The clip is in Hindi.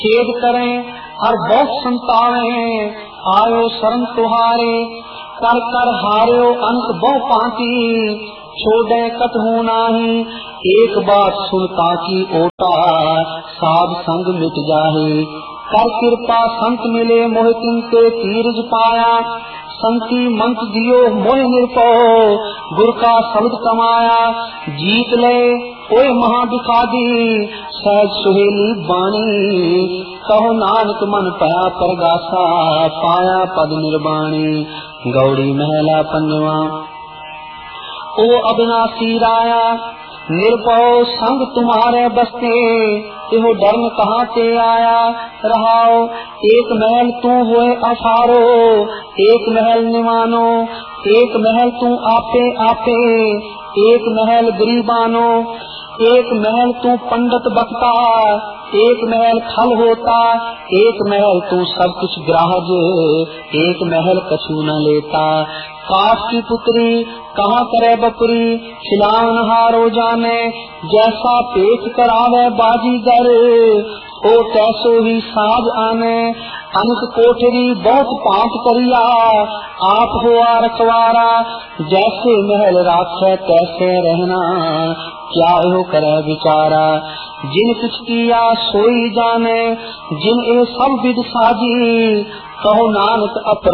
छेद करें हर बहुत संतावे, आयो शरण तुहारे, कर कर हार्यो अंक बहु पाती, छोड़े कतहु नाही, एक बात सुनता की ओटा, साध संग मिट जाहे, कर कृपा संत मिले मोह तिनके तीरज पाया, संति मंच दियो मोह निरपो, गुर का शब्द कमाया, जीत ले ओए महाबिखादी, सहज सुहेली बाणी, कहो नानक मन पाया परगासा, पाया पद निर्वाणी। गौड़ी महला पंजवा। ओ अविनाशी राया, निर्भय संग तुम्हारे बसते, एहो डरन कहाँ ते आया, रहाओ एक महल तू हुए असारो, एक महल निवानो, एक महल तू आपे आपे, एक महल गरीबानो, एक महल तू पंडित बकता, एक महल खल होता, एक महल तू सब कुछ ग्राहज, एक महल कछु न लेता, काठ की पुत्री कहाँ करे बपुरी, खिलावन हारो जाने, जैसा पेट करावे बाजीगर, ओ तैसो ही साज आने, अनक कोठरी बहुत पाट करिया, आप हुआ रखवारा, जैसे महल राखे तैसे रहना, क्या हो करे विचारा, जिन कुछ किया सोई जाने, जिन ए सब विद साजी, कहो नानक